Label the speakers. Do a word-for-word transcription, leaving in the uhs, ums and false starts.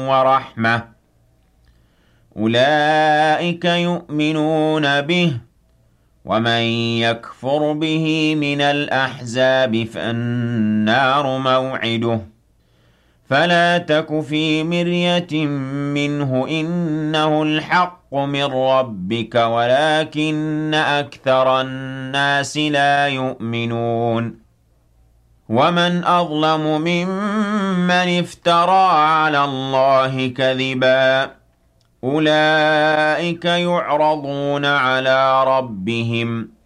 Speaker 1: ورحمة أولئك يؤمنون به ومن يكفر به من الأحزاب فالنار موعده فلا تك في مرية منه إنه الحق من ربك ولكن أكثر الناس لا يؤمنون ومن أظلم ممن افترى على الله كذبا أولئك يعرضون على ربهم